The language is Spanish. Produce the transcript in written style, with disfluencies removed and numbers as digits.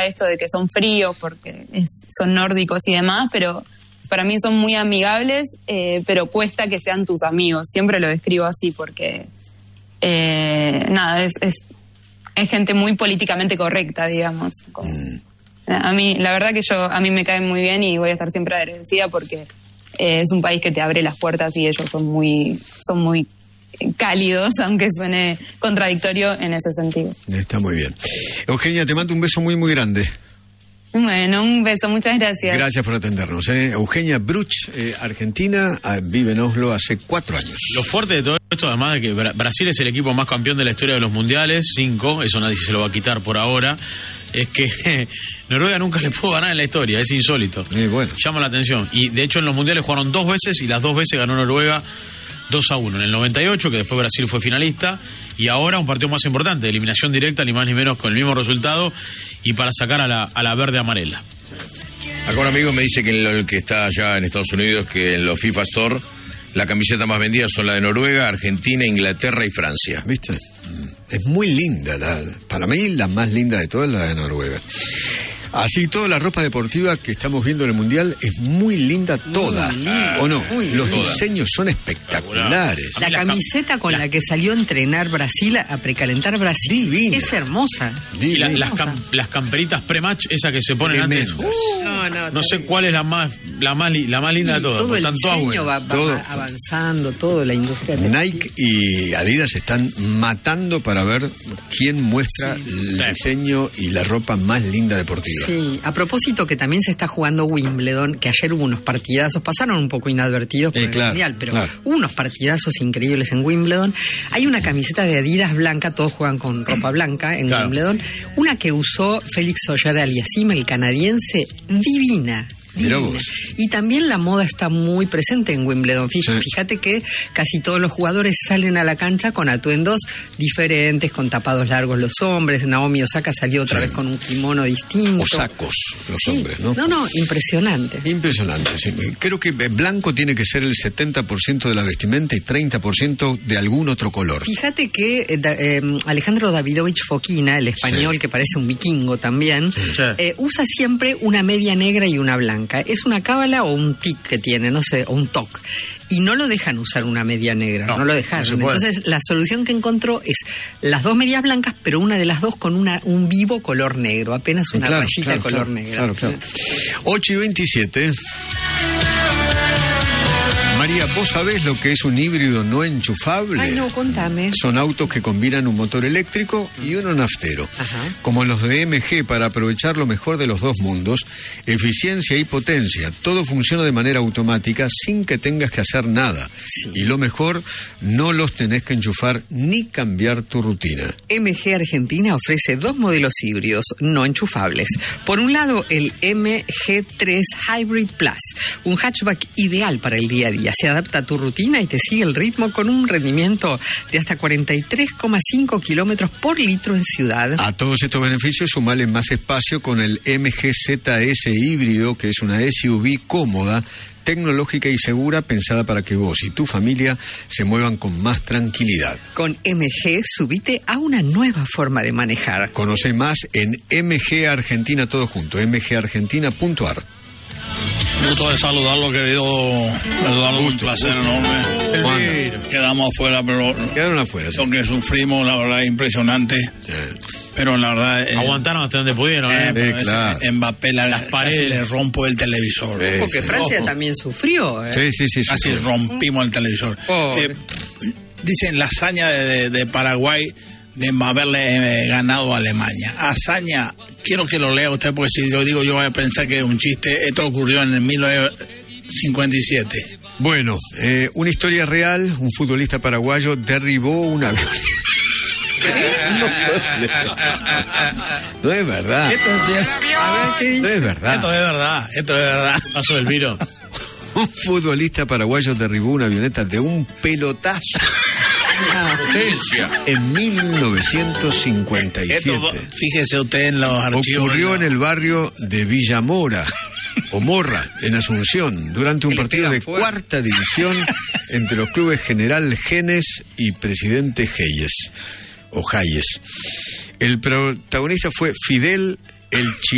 esto de que son fríos porque son nórdicos y demás, pero para mí son muy amigables, pero cuesta que sean tus amigos. Siempre lo describo así porque, es gente muy políticamente correcta, digamos. A mí, la verdad que a mí me caen muy bien y voy a estar siempre agradecida porque es un país que te abre las puertas y ellos son muy cálidos, aunque suene contradictorio en ese sentido. Está muy bien. Eugenia, te mando un beso muy, muy grande. Bueno, un beso, muchas gracias. Gracias por atendernos. Eugenia Bruch, Argentina, vive en Oslo hace 4 años. Lo fuerte de todo esto, además de que Brasil es el equipo más campeón de la historia de los mundiales, 5, eso nadie se lo va a quitar por ahora, es que Noruega nunca le pudo ganar en la historia, es insólito. Bueno. Llama la atención. Y de hecho en los mundiales jugaron 2 veces y las 2 veces ganó Noruega 2-1. En el 98, que después Brasil fue finalista, y ahora un partido más importante, de eliminación directa, ni más ni menos con el mismo resultado, y para sacar a la verde amarela. Acá un amigo me dice que el que está allá en Estados Unidos, que en los FIFA Store, la camiseta más vendida son la de Noruega, Argentina, Inglaterra y Francia. ¿Viste? Es muy linda. Para mí la más linda de todas es la de Noruega. Así toda la ropa deportiva que estamos viendo en el Mundial es muy linda toda, ¿o no? Los diseños son espectaculares. La camiseta con la que salió a entrenar Brasil, a precalentar Brasil, divina. Es hermosa. Y las camperitas pre-match, esa que se ponen antes. No sé cuál es la más linda de todas. Todo el diseño va avanzando, todo la industria. Nike y Adidas están matando para ver quién muestra el diseño y la ropa más linda deportiva. Sí, a propósito que también se está jugando Wimbledon, que ayer hubo unos partidazos, pasaron un poco inadvertidos por el Mundial, pero hubo unos partidazos increíbles en Wimbledon. Hay una camiseta de Adidas blanca, todos juegan con ropa blanca en Wimbledon, una que usó Félix Auger-Aliassime, el canadiense, divina. Y también la moda está muy presente en Wimbledon. Fíjate que casi todos los jugadores salen a la cancha con atuendos diferentes, con tapados largos los hombres. Naomi Osaka salió otra vez con un kimono distinto. O sacos los hombres, ¿no? No, impresionante. Impresionante, sí. Creo que blanco tiene que ser el 70% de la vestimenta y 30% de algún otro color. Fíjate que Alejandro Davidovich Fokina, el español que parece un vikingo también, usa siempre una media negra y una blanca. Es una cábala o un tic que tiene, no sé, o un toc. Y no lo dejan usar una media negra, no lo dejaron. Entonces, la solución que encontró es las 2 medias blancas, pero una de las 2 con un vivo color negro, apenas una rayita de color negro. 8:27. María, ¿vos sabés lo que es un híbrido no enchufable? Ay, no, contame. Son autos que combinan un motor eléctrico y uno naftero. Como los de MG, para aprovechar lo mejor de los dos mundos, eficiencia y potencia. Todo funciona de manera automática sin que tengas que hacer nada. Y lo mejor, no los tenés que enchufar ni cambiar tu rutina. MG Argentina ofrece 2 modelos híbridos no enchufables. Por un lado, el MG3 Hybrid Plus, un hatchback ideal para el día a día. Se adapta a tu rutina y te sigue el ritmo con un rendimiento de hasta 43,5 kilómetros por litro en ciudad. A todos estos beneficios, sumale más espacio con el MG ZS híbrido, que es una SUV cómoda, tecnológica y segura, pensada para que vos y tu familia se muevan con más tranquilidad. Con MG, subite a una nueva forma de manejar. Conoce más en MG Argentina, todo junto, mgargentina.ar. Gusto de saludarlo, querido Eduardo, un placer enorme. Quedamos afuera, pero quedaron afuera. Lo que sufrimos, la verdad, es impresionante. Pero la verdad... aguantaron hasta donde pudieron, claro. Mbappé las paredes le rompo el televisor. Porque Francia también sufrió. Sí. Así rompimos el televisor. Dicen la hazaña de Paraguay de haberle ganado a Alemania. Hazaña, quiero que lo lea usted, porque si yo digo, yo voy a pensar que es un chiste. Esto ocurrió en el 1957. Bueno, una historia real. Un futbolista paraguayo derribó un avión. No es verdad. No es verdad. Esto es verdad. Paso del viro. Un futbolista paraguayo derribó una avioneta de un pelotazo. En 1957. Esto, fíjese usted en los archivos. Ocurrió en el barrio de Villa Mora, o Morra, en Asunción, durante un partido de cuarta división entre los clubes General Genes y Presidente Hayes. El protagonista fue Fidel el